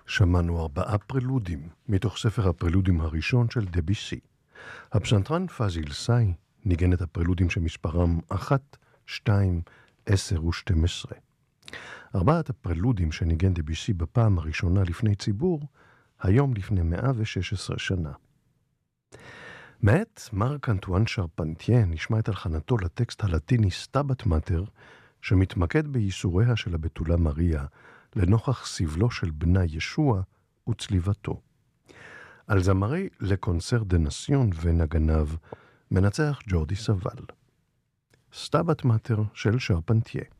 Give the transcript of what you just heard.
שמענו 4 פרלודים מתוך ספר הפרלודים הראשון של דביסי. הפסנתרן פאזיל סאי ניגן את הפרלודים שמספרם 1, 2, 10 ו-12. 4 הפרלודים שניגן דביסי בפעם הראשונה לפני ציבור, היום לפני 116 שנה. מאת מרק אנטואן שרפנטייה נשמע את הלחנתו לטקסט הלטיני סטאבט מאטר, שמתמקד בייסוריה של הבתולה מריה, לנוכח סבלו של בנה ישוע וצליבתו. על זמרי לקונצר דה נסיון ונגניו מנצח ג'ורדי סבל. סטאבט מאטר של שרפנטייה.